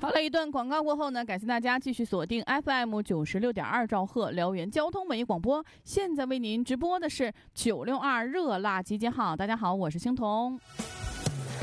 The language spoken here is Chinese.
好了，一段广告过后呢，感谢大家继续锁定 FM96.2兆赫辽源交通文艺广播。现在为您直播的是962热辣集结号。大家好，我是星彤。